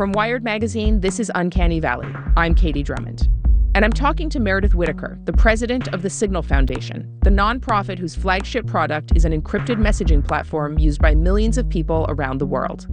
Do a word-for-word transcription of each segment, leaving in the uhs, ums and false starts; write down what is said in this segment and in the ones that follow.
From Wired Magazine, this is Uncanny Valley. I'm Katie Drummond. And I'm talking to Meredith Whittaker, the president of the Signal Foundation, the nonprofit whose flagship product is an encrypted messaging platform used by millions of people around the world.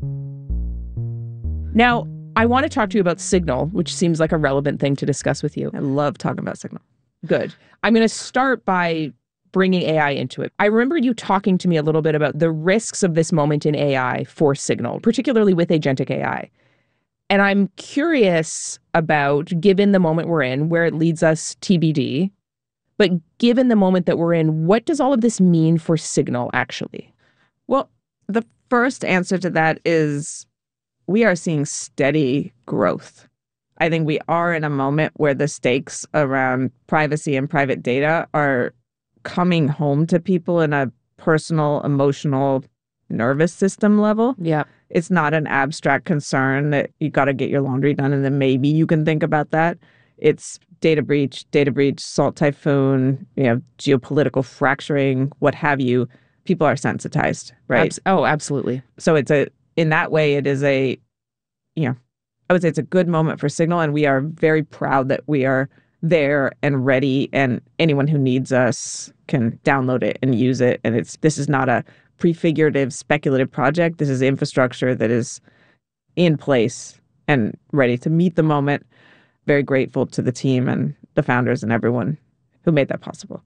Now, I want to talk to you about Signal, which seems like a relevant thing to discuss with you. I love talking about Signal. Good. I'm going to start by bringing A I into it. I remember you talking to me a little bit about the risks of this moment in A I for Signal, particularly with agentic A I. And I'm curious about, given the moment we're in, where it leads us T B D, but given the moment that we're in, what does all of this mean for Signal, actually? Well, the first answer to that is we are seeing steady growth. I think we are in a moment where the stakes around privacy and private data are coming home to people in a personal, emotional, nervous system level. Yeah. It's not an abstract concern that you got to get your laundry done and then maybe you can think about that. It's data breach, data breach, salt typhoon, you know, geopolitical fracturing, what have you. People are sensitized, right? Abs- oh, absolutely. So it's a, in that way, it is a, you know, I would say it's a good moment for Signal, and we are very proud that we are there and ready, and anyone who needs us can download it and use it. And it's this is not a prefigurative, speculative project. This is infrastructure that is in place and ready to meet the moment. Very grateful to the team and the founders and everyone who made that possible.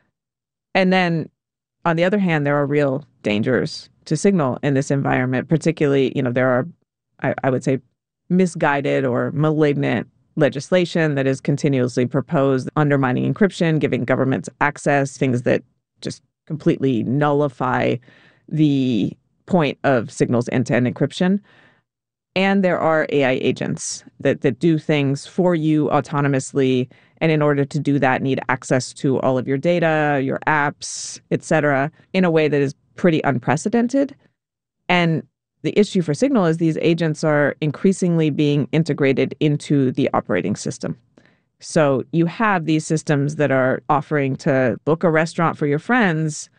And then, on the other hand, there are real dangers to Signal in this environment. Particularly, you know, there are, I, I would say, misguided or malignant legislation that is continuously proposed, undermining encryption, giving governments access, things that just completely nullify the point of Signal's end-to-end encryption. And there are A I agents that, that do things for you autonomously, and in order to do that, need access to all of your data, your apps, et cetera, in a way that is pretty unprecedented. And the issue for Signal is these agents are increasingly being integrated into the operating system. So you have these systems that are offering to book a restaurant for your friends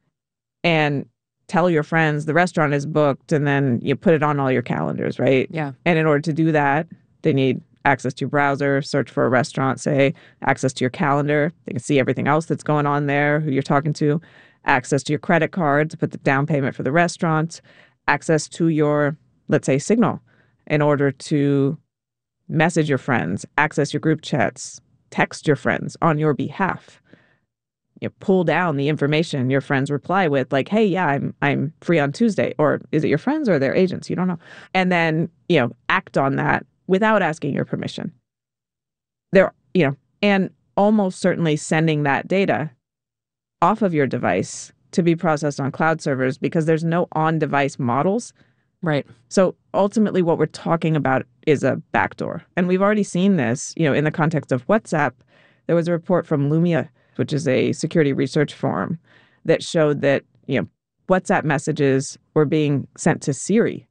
and tell your friends the restaurant is booked, and then you put it on all your calendars, right? Yeah. And in order to do that, they need access to your browser, search for a restaurant, say, access to your calendar. They can see everything else that's going on there, who you're talking to, access to your credit card to put the down payment for the restaurant, access to your, let's say, Signal in order to message your friends, access your group chats, text your friends on your behalf. You know, pull down the information your friends reply with, like, hey, yeah, I'm I'm free on Tuesday. Or is it your friends or their agents? You don't know. And then, you know, act on that without asking your permission. There, you know, and almost certainly sending that data off of your device to be processed on cloud servers because there's no on-device models. Right. So ultimately what we're talking about is a backdoor. And we've already seen this, you know, in the context of WhatsApp. There was a report from Lumia, which is a security research firm, that showed that, you know, WhatsApp messages were being sent to Siri.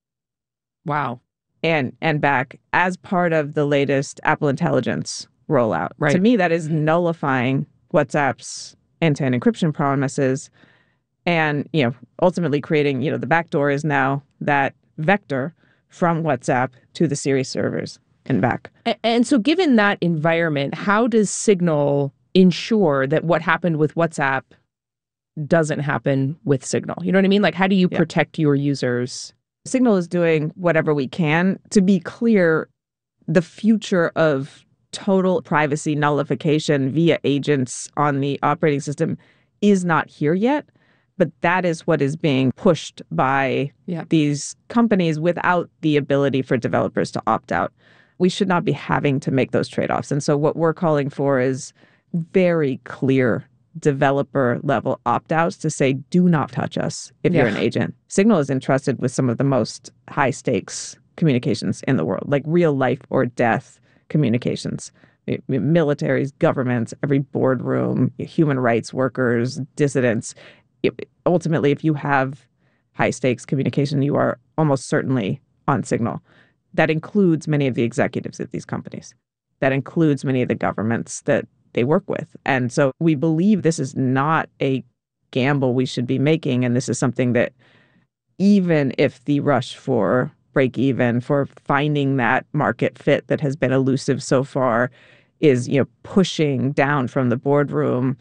Wow. And and back as part of the latest Apple Intelligence rollout. Right. To me, that is nullifying WhatsApp's end-to-end encryption promises, and, you know, ultimately creating, you know, the backdoor is now that vector from WhatsApp to the Siri servers and back. And, and so given that environment, how does Signal ensure that what happened with WhatsApp doesn't happen with Signal? You know what I mean? Like, how do you Yeah. protect your users? Signal is doing whatever we can. To be clear, the future of total privacy nullification via agents on the operating system is not here yet, but that is what is being pushed by Yeah. these companies without the ability for developers to opt out. We should not be having to make those trade-offs. And so what we're calling for is very clear developer level opt-outs to say, do not touch us if Yeah. you're an agent. Signal is entrusted with some of the most high stakes communications in the world, like real life or death communications. Militaries, governments, every boardroom, human rights workers, dissidents. It, ultimately, if you have high stakes communication, you are almost certainly on Signal. That includes many of the executives at these companies. That includes many of the governments that they work with. And so we believe this is not a gamble we should be making. And this is something that even if the rush for break even, for finding that market fit that has been elusive so far, is, you know, pushing down from the boardroom